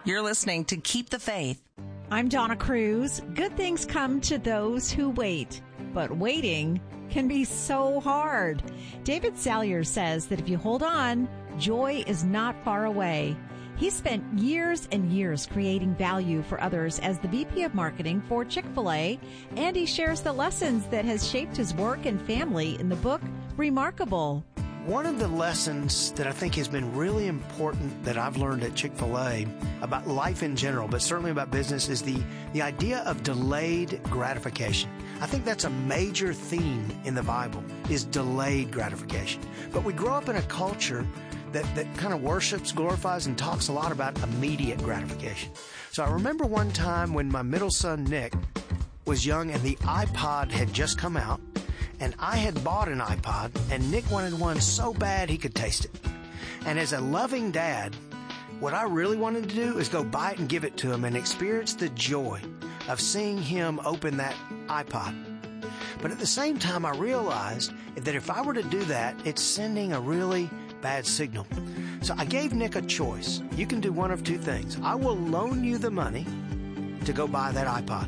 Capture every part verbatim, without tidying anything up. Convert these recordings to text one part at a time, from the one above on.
You're listening to Keep the Faith. I'm Donna Cruz. Good things come to those who wait, but waiting can be so hard. David Salyer says that if you hold on, joy is not far away. He spent years and years creating value for others as the V P of marketing for Chick-fil-A, and he shares the lessons that has shaped his work and family in the book Remarkable. One of the lessons that I think has been really important that I've learned at Chick-fil-A about life in general, but certainly about business, is the, the idea of delayed gratification. I think that's a major theme in the Bible, is delayed gratification. But we grow up in a culture that, that kind of worships, glorifies, and talks a lot about immediate gratification. So I remember one time when my middle son, Nick, was young and the iPod had just come out, and I had bought an iPod, and Nick wanted one so bad he could taste it. And as a loving dad, what I really wanted to do is go buy it and give it to him and experience the joy of seeing him open that iPod. But at the same time, I realized that if I were to do that, it's sending a really bad signal. So I gave Nick a choice. You can do one of two things. I will loan you the money to go buy that iPod.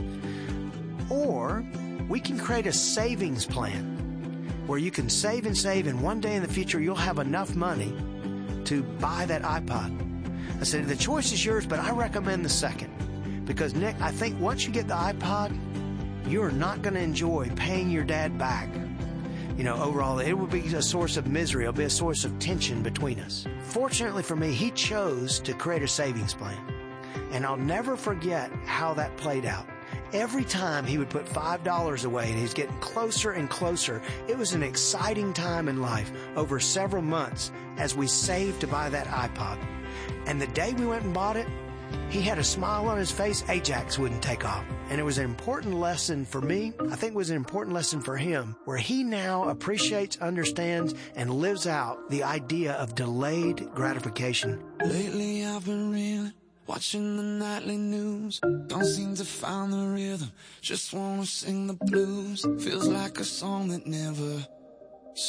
Or we can create a savings plan where you can save and save, and one day in the future you'll have enough money to buy that iPod. I said, the choice is yours, but I recommend the second. Because, Nick, I think once you get the iPod, you're not going to enjoy paying your dad back. You know, overall, it will be a source of misery. It'll be a source of tension between us. Fortunately for me, he chose to create a savings plan. And I'll never forget how that played out. Every time he would put five dollars away and he's getting closer and closer, it was an exciting time in life over several months as we saved to buy that iPod. And the day we went and bought it, he had a smile on his face. Ajax wouldn't take off. And it was an important lesson for me. I think it was an important lesson for him, where he now appreciates, understands, and lives out the idea of delayed gratification. Lately I've been reeling, watching the nightly news. Don't seem to find the rhythm, just wanna sing the blues. Feels like a song that never